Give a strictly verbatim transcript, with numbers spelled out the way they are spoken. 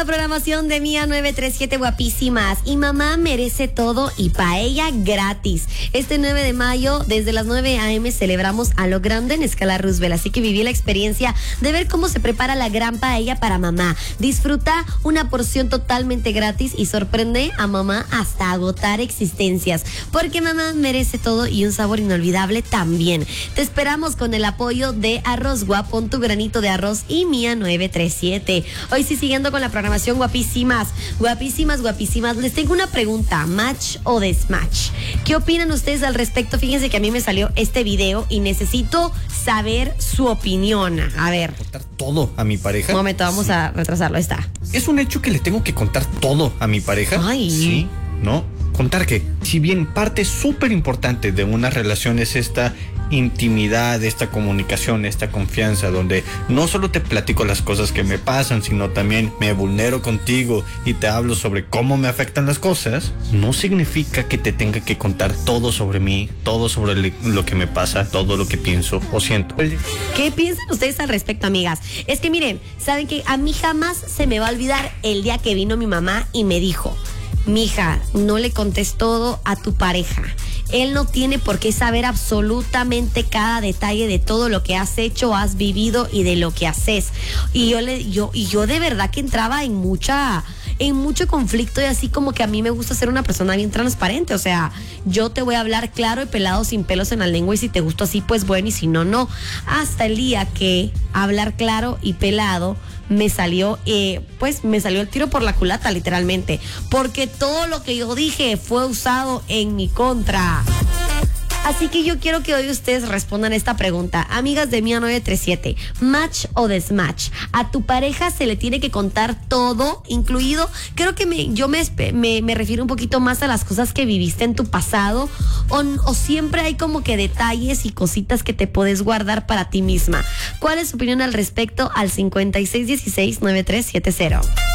la programación de Mía nueve tres siete, guapísimas. Y mamá merece todo y paella gratis. Este nueve de mayo, desde las nueve a eme, celebramos a lo grande en Escala Roosevelt. Así que viví la experiencia de ver cómo se prepara la gran paella para mamá. Disfruta una porción totalmente gratis y sorprende a mamá hasta agotar existencias. Porque mamá merece todo y un sabor inolvidable también. Te esperamos con el apoyo de Arroz Guap, pon tu granito de arroz y Mía nueve tres siete. Hoy sí, siguiendo con la programación, guapísimas, guapísimas, guapísimas, les tengo una pregunta: ¿match o desmatch? ¿Qué opinan ustedes al respecto? Fíjense que a mí me salió este video y necesito saber su opinión. A ver. ¿Contar todo a mi pareja? Un momento, vamos sí. a retrasarlo. Ahí está. ¿Es un hecho que le tengo que contar todo a mi pareja? Ay. Sí, ¿no? Contar que, si bien parte súper importante de una relación es esta intimidad, esta comunicación, esta confianza, donde no solo te platico las cosas que me pasan, sino también me vulnero contigo y te hablo sobre cómo me afectan las cosas, no significa que te tenga que contar todo sobre mí, todo sobre lo que me pasa, todo lo que pienso o siento. ¿Qué piensan ustedes al respecto, amigas? Es que miren, saben que a mí jamás se me va a olvidar el día que vino mi mamá y me dijo: mija, no le contes todo a tu pareja. Él no tiene por qué saber absolutamente cada detalle de todo lo que has hecho, has vivido y de lo que haces. Y yo le, yo, y yo de verdad que entraba en mucha, en mucho conflicto, y así como que a mí me gusta ser una persona bien transparente. O sea, yo te voy a hablar claro y pelado, sin pelos en la lengua, y si te gustó así, pues bueno, y si no, no. Hasta el día que hablar claro y pelado me salió, eh, pues me salió el tiro por la culata, literalmente, porque todo lo que yo dije fue usado en mi contra. Así que yo quiero que hoy ustedes respondan esta pregunta. Amigas de Mía nueve tres siete, ¿match o desmatch? ¿A tu pareja se le tiene que contar todo, incluido? Creo que me, yo me, me, me refiero un poquito más a las cosas que viviste en tu pasado, o, o siempre hay como que detalles y cositas que te puedes guardar para ti misma. ¿Cuál es su opinión al respecto? Al cincuenta y seis dieciséis noventa y tres setenta.